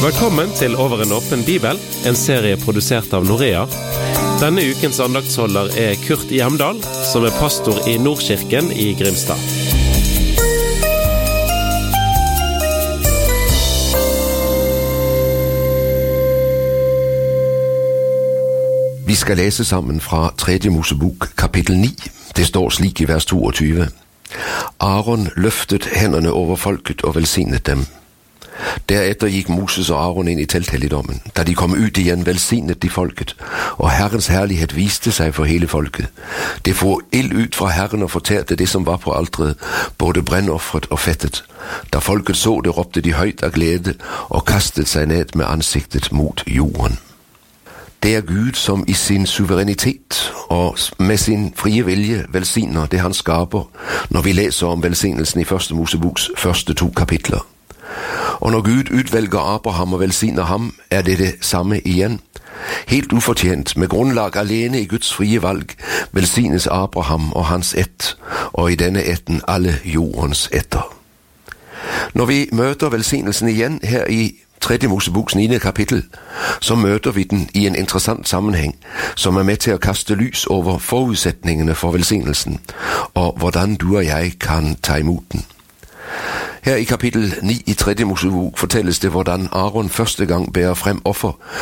Velkommen til Over en åpen bibel, en serie produsert av Norea. Denne ukens andaktsholder er Kurt Hjemdal, som er pastor i Nordkirken i Grimstad. Vi skal læse sammen fra 3. Mosebok, kapitel 9. Det står slik i vers 22. Aaron løftet hænderne over folket og velsignet dem. Deretter gikk Moses og Aaron inn i telthelligdommen. Da de kom ut igjen, velsignet de folket, og Herrens herlighet viste seg for hele folket. Det for ild ut fra Herren og fortærte det som var på alteret, både brennoffret og fettet. Da folket så det, ropte de høyt av glede og kastet seg ned med ansiktet mot jorden. Det er Gud som i sin suverænitet og med sin frie vilje velsigner det han skaper, når vi leser om velsignelsen i 1. Moseboks første 2 kapitler. Og når Gud utvelger Abraham og velsigner ham, er det det samme igjen. Helt ufortjent, med grunnlag alene i Guds frie valg, velsignes Abraham og hans ett, og i denne etten alle jordens etter. Når vi møter velsignelsen igjen her i 3. Moseboks 9. kapittel, så møter vi den i en interessant sammenheng, som er med til å kaste lys over forutsetningene for velsignelsen, og hvordan du og jeg kan ta imot den. Her i kapittel 9 i 3. Mosebok fortelles det hvordan Aaron første gang bærer frem offer